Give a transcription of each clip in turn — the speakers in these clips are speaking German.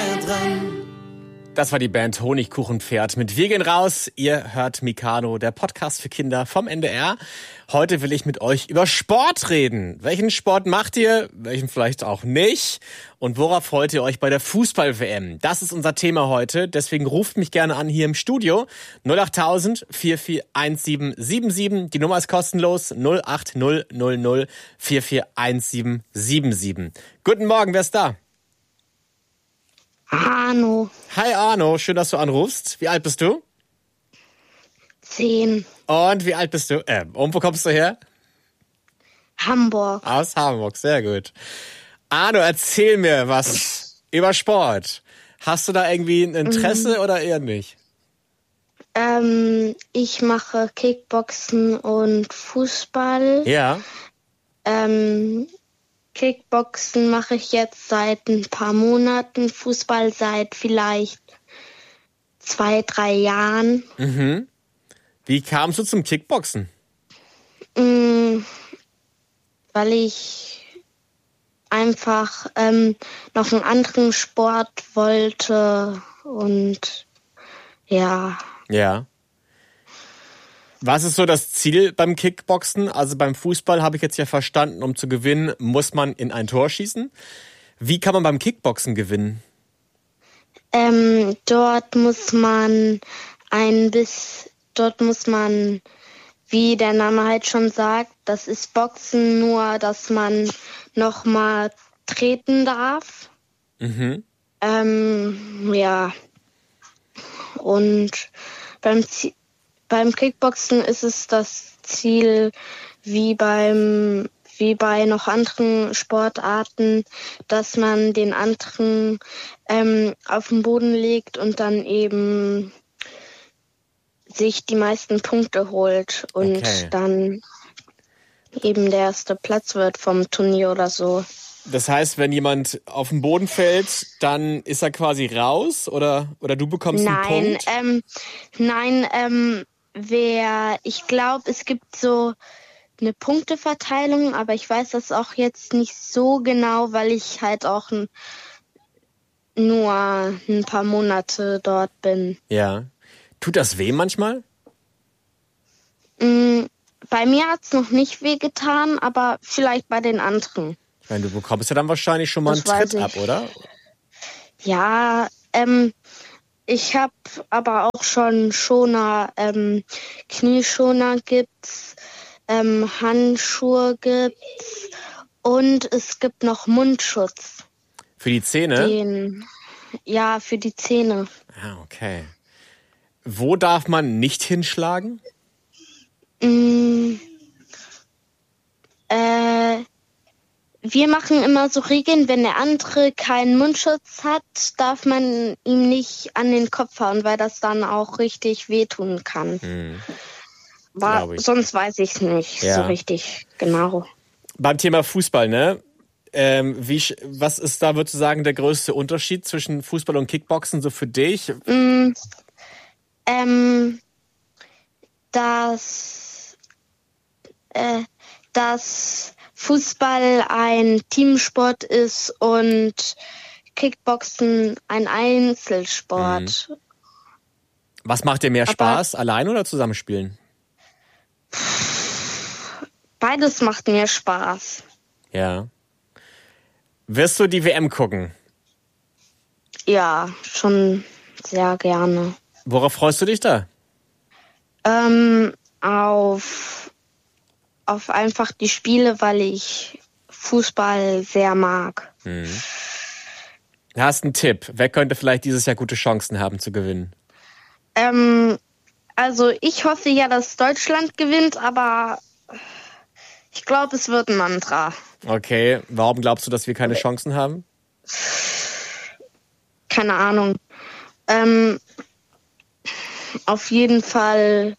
mehr dran. Das war die Band Honigkuchenpferd mit Wir gehen raus. Ihr hört Mikado, der Podcast für Kinder vom NDR. Heute will ich mit euch über Sport reden. Welchen Sport macht ihr? Welchen vielleicht auch nicht? Und worauf freut ihr euch bei der Fußball-WM? Das ist unser Thema heute. Deswegen ruft mich gerne an hier im Studio. 08000 441777. Die Nummer ist kostenlos. 08000 441777. Guten Morgen, wer ist da? Arno. Hi Arno, schön, dass du anrufst. Wie alt bist du? 10. Und wie alt bist du? Und wo kommst du her? Hamburg. Aus Hamburg, sehr gut. Arno, erzähl mir was über Sport. Hast du da irgendwie ein Interesse oder eher nicht? Ich mache Kickboxen und Fußball. Ja. Kickboxen mache ich jetzt seit ein paar Monaten, Fußball seit vielleicht 2-3 Jahren. Mhm. Wie kamst du zum Kickboxen? Weil ich einfach noch einen anderen Sport wollte und ja. Ja. Was ist so das Ziel beim Kickboxen? Also beim Fußball habe ich jetzt ja verstanden, um zu gewinnen, muss man in ein Tor schießen. Wie kann man beim Kickboxen gewinnen? Dort muss man, wie der Name halt schon sagt, das ist Boxen, nur dass man nochmal treten darf. Mhm. Ja. Und beim Kickboxen ist es das Ziel, wie bei noch anderen Sportarten, dass man den anderen auf den Boden legt und dann eben sich die meisten Punkte holt und dann eben der erste Platz wird vom Turnier oder so. Das heißt, wenn jemand auf den Boden fällt, dann ist er quasi raus oder du bekommst einen Punkt? Ich glaube, es gibt so eine Punkteverteilung, aber ich weiß das auch jetzt nicht so genau, weil ich halt auch nur ein paar Monate dort bin. Ja. Tut das weh manchmal? Bei mir hat es noch nicht wehgetan, aber vielleicht bei den anderen. Ich meine, du bekommst ja dann wahrscheinlich schon mal einen Tritt ab, oder? Ja, ich habe aber auch schon Schoner, Knieschoner gibt's, Handschuhe gibt's und es gibt noch Mundschutz. Für die Zähne? Ja, für die Zähne. Ah, okay. Wo darf man nicht hinschlagen? Wir machen immer so Regeln, wenn der andere keinen Mundschutz hat, darf man ihm nicht an den Kopf hauen, weil das dann auch richtig wehtun kann. Sonst weiß ich es nicht so richtig genau. Beim Thema Fußball, ne? Was ist da, würdest du sagen, der größte Unterschied zwischen Fußball und Kickboxen so für dich? Dass Fußball ein Teamsport ist und Kickboxen ein Einzelsport. Was macht dir mehr Spaß, allein oder zusammenspielen? Beides macht mir Spaß. Ja. Wirst du die WM gucken? Ja, schon sehr gerne. Worauf freust du dich da? Auf einfach die Spiele, weil ich Fußball sehr mag. Hast einen Tipp? Wer könnte vielleicht dieses Jahr gute Chancen haben zu gewinnen? Also ich hoffe ja, dass Deutschland gewinnt, aber ich glaube, es wird ein anderer. Okay, warum glaubst du, dass wir keine Chancen haben? Keine Ahnung. Auf jeden Fall,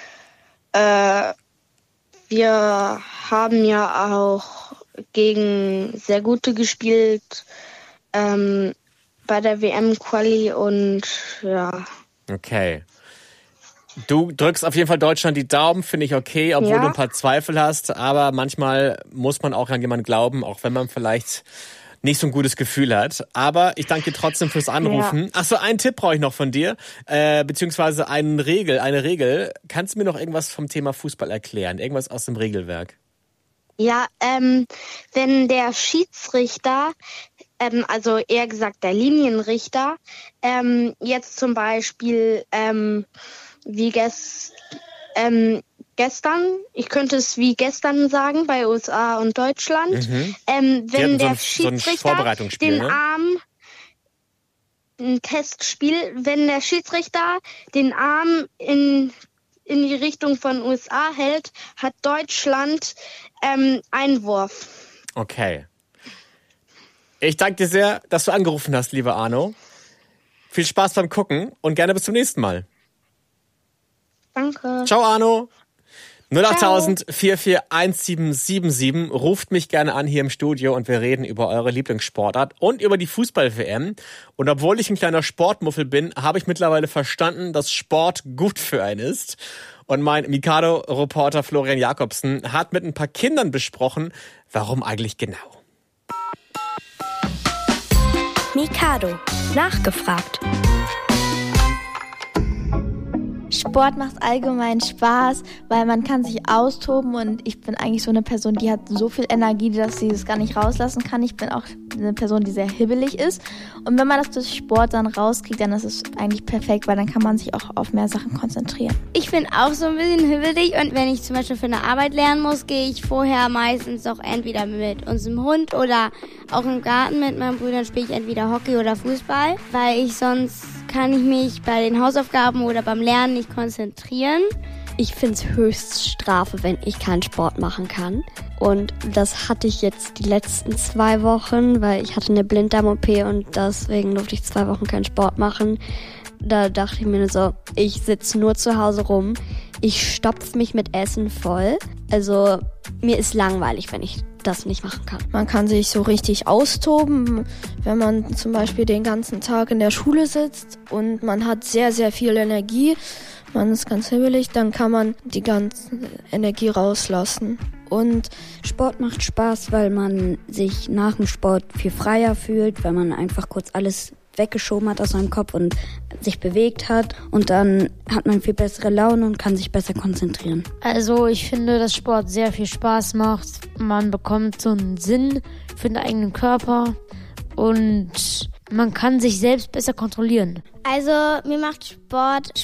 wir haben ja auch gegen sehr gute gespielt bei der WM-Quali und ja. Okay. Du drückst auf jeden Fall Deutschland die Daumen, finde ich okay, obwohl du ein paar Zweifel hast. Aber manchmal muss man auch an jemanden glauben, auch wenn man vielleicht nicht so ein gutes Gefühl hat. Aber ich danke dir trotzdem fürs Anrufen. Ja. Achso, einen Tipp brauche ich noch von dir, beziehungsweise eine Regel. Kannst du mir noch irgendwas vom Thema Fußball erklären? Irgendwas aus dem Regelwerk? Ja, wenn der Schiedsrichter, also eher gesagt der Linienrichter, jetzt zum Beispiel wie gestern, ich könnte es wie gestern sagen, bei USA und Deutschland, wenn der Schiedsrichter den Arm, ein Testspiel, wenn der Schiedsrichter den Arm in die Richtung von USA hält, hat Deutschland Einwurf. Okay. Ich danke dir sehr, dass du angerufen hast, lieber Arno. Viel Spaß beim Gucken und gerne bis zum nächsten Mal. Danke. Ciao, Arno. 08000 441777. Ruft mich gerne an hier im Studio und wir reden über eure Lieblingssportart und über die Fußball-WM. Und obwohl ich ein kleiner Sportmuffel bin, habe ich mittlerweile verstanden, dass Sport gut für einen ist. Und mein Mikado-Reporter Florian Jakobsen hat mit ein paar Kindern besprochen, warum eigentlich genau. Mikado. Nachgefragt. Sport macht allgemein Spaß, weil man kann sich austoben und ich bin eigentlich so eine Person, die hat so viel Energie, dass sie das gar nicht rauslassen kann. Ich bin auch eine Person, die sehr hibbelig ist und wenn man das durch Sport dann rauskriegt, dann ist es eigentlich perfekt, weil dann kann man sich auch auf mehr Sachen konzentrieren. Ich bin auch so ein bisschen hibbelig und wenn ich zum Beispiel für eine Arbeit lernen muss, gehe ich vorher meistens auch entweder mit unserem Hund oder auch im Garten mit meinen Brüdern spiele ich entweder Hockey oder Fußball, weil ich sonst kann ich mich bei den Hausaufgaben oder beim Lernen nicht konzentrieren. Ich finde es Höchststrafe, wenn ich keinen Sport machen kann. Und das hatte ich jetzt die letzten 2 Wochen, weil ich hatte eine Blinddarm-OP und deswegen durfte ich 2 Wochen keinen Sport machen. Da dachte ich mir so, ich sitze nur zu Hause rum. Ich stopfe mich mit Essen voll. Also mir ist langweilig, wenn ich das nicht machen kann. Man kann sich so richtig austoben, wenn man zum Beispiel den ganzen Tag in der Schule sitzt und man hat sehr, sehr viel Energie. Man ist ganz hibbelig, dann kann man die ganze Energie rauslassen. Und Sport macht Spaß, weil man sich nach dem Sport viel freier fühlt, weil man einfach kurz alles weggeschoben hat aus seinem Kopf und sich bewegt hat und dann hat man viel bessere Laune und kann sich besser konzentrieren. Also ich finde, dass Sport sehr viel Spaß macht. Man bekommt so einen Sinn für den eigenen Körper und man kann sich selbst besser kontrollieren. Also mir macht Sport